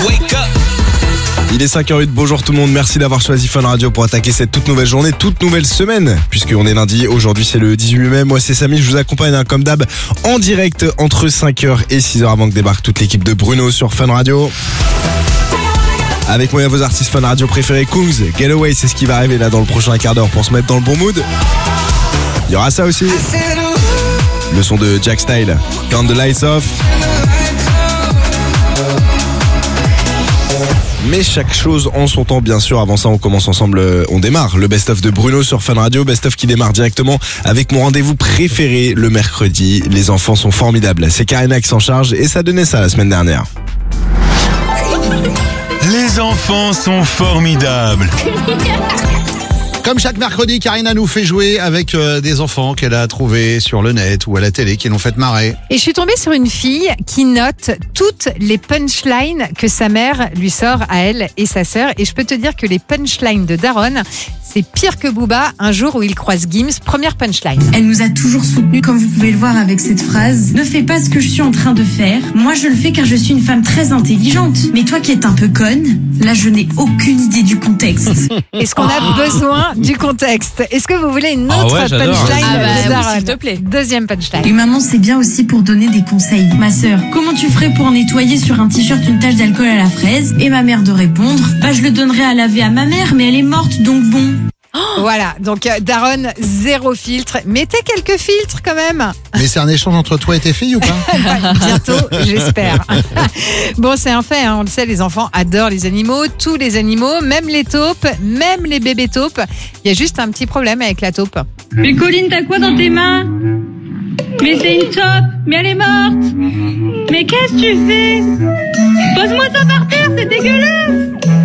Wake up. Il est 5h08, bonjour tout le monde, merci d'avoir choisi Fun Radio pour attaquer cette toute nouvelle journée, toute nouvelle semaine, puisqu'on est lundi, aujourd'hui c'est le 18 mai, moi c'est Samy, je vous accompagne comme d'hab en direct entre 5h et 6h avant que débarque toute l'équipe de Bruno sur Fun Radio. Avec moi il y a vos artistes Fun Radio préférés, Kungs, Getaway, c'est ce qui va arriver là dans le prochain quart d'heure pour se mettre dans le bon mood. Il y aura ça aussi, le son de Jack Style, Count the Lights Off. Mais chaque chose en son temps, bien sûr. Avant ça, on commence ensemble, on démarre le best-of de Bruno sur Fun Radio. Best-of qui démarre directement avec mon rendez-vous préféré le mercredi. Les enfants sont formidables. C'est Karina qui s'en charge et ça donnait ça la semaine dernière. Les enfants sont formidables. Comme chaque mercredi, Karina nous fait jouer avec des enfants qu'elle a trouvés sur le net ou à la télé qui l'ont fait marrer. Et je suis tombée sur une fille qui note toutes les punchlines que sa mère lui sort à elle et sa sœur. Et je peux te dire que les punchlines de Daron, c'est pire que Booba un jour où il croise Gims. Première punchline. Elle nous a toujours soutenus, comme vous pouvez le voir avec cette phrase. Ne fais pas ce que je suis en train de faire. Moi, je le fais car je suis une femme très intelligente. Mais toi qui es un peu conne, là, je n'ai aucune idée du contexte. Est-ce qu'on a besoin du contexte? Est-ce que vous voulez une autre punchline de Daron? S'il te plaît. Deuxième punchline. Et maman, c'est bien aussi pour donner des conseils. Ma sœur, comment tu ferais pour nettoyer sur un t-shirt une tache d'alcool à la fraise? Et ma mère de répondre, bah je le donnerais à laver à ma mère, mais elle est morte, donc bon. Voilà, donc Daron, zéro filtre. Mettez quelques filtres quand même. Mais c'est un échange entre toi et tes filles ou pas? Bientôt, j'espère. Bon, c'est un fait, hein, on le sait, les enfants adorent les animaux, tous les animaux, même les taupes, même les bébés taupes. Il y a juste un petit problème avec la taupe. Mais Colline, t'as quoi dans tes mains? Mais c'est une taupe, mais elle est morte. Mais qu'est-ce que tu fais? Pose-moi ça par terre, c'est dégueulasse.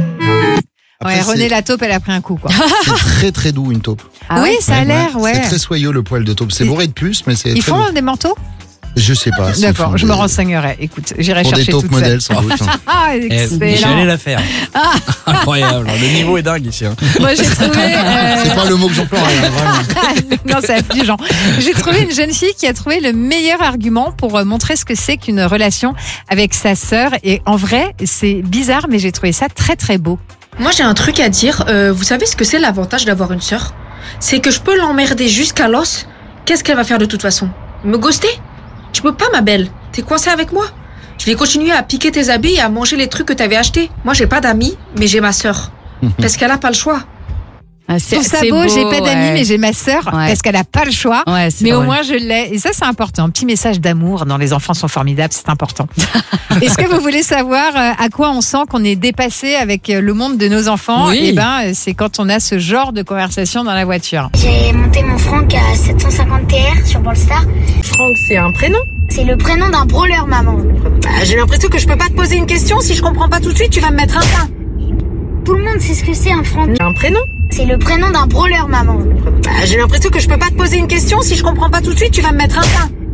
Après, Ouais, René la taupe, elle a pris un coup, quoi. C'est très très doux une taupe. Oui, ça a l'air, ouais. C'est très soyeux le poil de taupe. C'est bourré de puces, mais c'est Ils très font doux. des manteaux? Je sais pas. s'ils D'accord, font je me des- renseignerai. Écoute, j'irai Pour des chercher taupes toute modèles seule. sans doute. Ah, J'allais excellent. la faire. Incroyable. Le niveau est dingue ici. Moi, j'ai trouvé... C'est pas le mot que j'emploierais, hein, vraiment. Non, c'est affligeant. J'ai trouvé une jeune fille qui a trouvé le meilleur argument pour montrer ce que c'est qu'une relation avec sa sœur. Et en vrai, c'est bizarre, mais j'ai trouvé ça très très beau. Moi j'ai un truc à dire, vous savez ce que c'est l'avantage d'avoir une sœur? C'est que je peux l'emmerder jusqu'à l'os. Qu'est-ce qu'elle va faire de toute façon? Me ghoster? Tu peux pas ma belle, t'es coincée avec moi. Je vais continuer à piquer tes habits et à manger les trucs que t'avais achetés. Moi j'ai pas d'amis, mais j'ai ma sœur. Parce qu'elle a pas le choix. Ah, Je trouve ça beau, j'ai pas d'amis, mais j'ai ma sœur, parce qu'elle a pas le choix. Ouais, c'est Mais au vrai. moins je l'ai. Et ça, c'est important. Un petit message d'amour dans Les enfants sont formidables, c'est important. Est-ce que vous voulez savoir à quoi on sent qu'on est dépassé avec le monde de nos enfants? Oui. Eh ben, c'est quand on a ce genre de conversation dans la voiture. J'ai monté mon Franck à 750 TR sur Ballstar. Franck, c'est un prénom? C'est le prénom d'un brawler, maman. J'ai l'impression que je peux pas te poser une question. Si je comprends pas tout de suite, tu vas me mettre un pain. Tout le monde sait ce que c'est un Franck. Un prénom? C'est le prénom d'un brawler, maman. J'ai l'impression que je peux pas te poser une question. Si je comprends pas tout de suite, tu vas me mettre un pain.